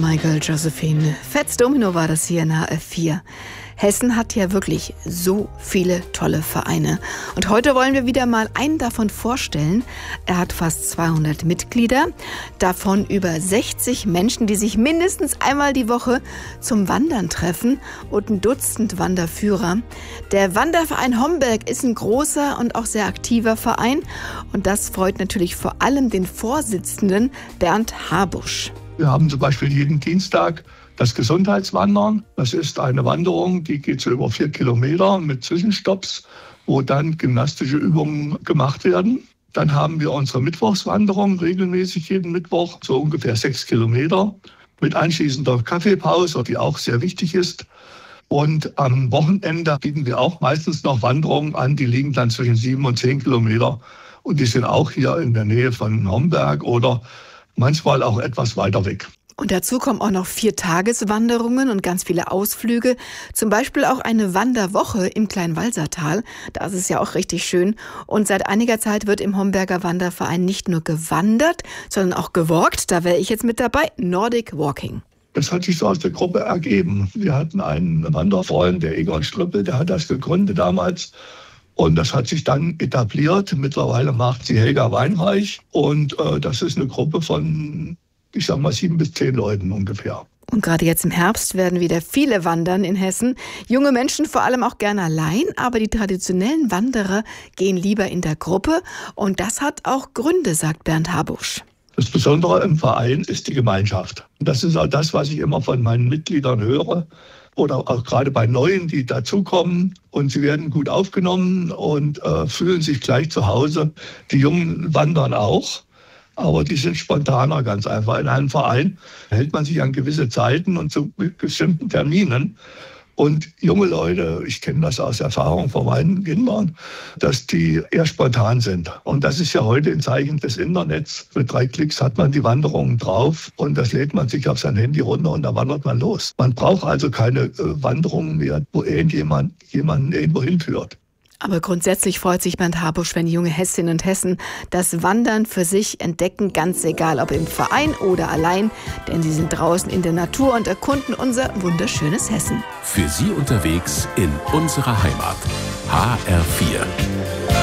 Michael Josephine. Fats Domino war das hier in HR4. Hessen hat ja wirklich so viele tolle Vereine. Und heute wollen wir wieder mal einen davon vorstellen. Er hat fast 200 Mitglieder, davon über 60 Menschen, die sich mindestens einmal die Woche zum Wandern treffen und ein Dutzend Wanderführer. Der Wanderverein Homberg ist ein großer und auch sehr aktiver Verein. Und das freut natürlich vor allem den Vorsitzenden Bernd Habusch. Wir haben zum Beispiel jeden Dienstag das Gesundheitswandern. Das ist eine Wanderung, die geht so über 4 Kilometer mit Zwischenstopps, wo dann gymnastische Übungen gemacht werden. Dann haben wir unsere Mittwochswanderung regelmäßig jeden Mittwoch, so ungefähr 6 Kilometer, mit anschließender Kaffeepause, die auch sehr wichtig ist. Und am Wochenende bieten wir auch meistens noch Wanderungen an, die liegen dann zwischen 7 und 10 Kilometer. Und die sind auch hier in der Nähe von Homberg oder manchmal auch etwas weiter weg. Und dazu kommen auch noch 4 Tageswanderungen und ganz viele Ausflüge. Zum Beispiel auch eine Wanderwoche im Kleinwalsertal. Da ist es ja auch richtig schön. Und seit einiger Zeit wird im Homberger Wanderverein nicht nur gewandert, sondern auch gewalkt. Da wäre ich jetzt mit dabei. Nordic Walking. Das hat sich so aus der Gruppe ergeben. Wir hatten einen Wanderfreund, der Egon Strüppel, der hat das gegründet damals. Und das hat sich dann etabliert. Mittlerweile macht sie Helga Weinreich. Und das ist eine Gruppe von, ich sag mal, 7 bis 10 Leuten ungefähr. Und gerade jetzt im Herbst werden wieder viele wandern in Hessen. Junge Menschen vor allem auch gerne allein, aber die traditionellen Wanderer gehen lieber in der Gruppe. Und das hat auch Gründe, sagt Bernd Habusch. Das Besondere im Verein ist die Gemeinschaft. Und das ist auch das, was ich immer von meinen Mitgliedern höre. Oder auch gerade bei Neuen, die dazukommen und sie werden gut aufgenommen und fühlen sich gleich zu Hause. Die Jungen wandern auch, aber die sind spontaner ganz einfach. In einem Verein hält man sich an gewisse Zeiten und zu bestimmten Terminen. Und junge Leute, ich kenne das aus Erfahrung von meinen Kindern, dass die eher spontan sind. Und das ist ja heute ein Zeichen des Internets. Mit 3 Klicks hat man die Wanderungen drauf und das lädt man sich auf sein Handy runter und da wandert man los. Man braucht also keine Wanderungen mehr, wo irgendjemand jemanden irgendwo hinführt. Aber grundsätzlich freut sich Bernd Habusch, wenn junge Hessinnen und Hessen das Wandern für sich entdecken, ganz egal ob im Verein oder allein, denn sie sind draußen in der Natur und erkunden unser wunderschönes Hessen. Für Sie unterwegs in unserer Heimat. HR4.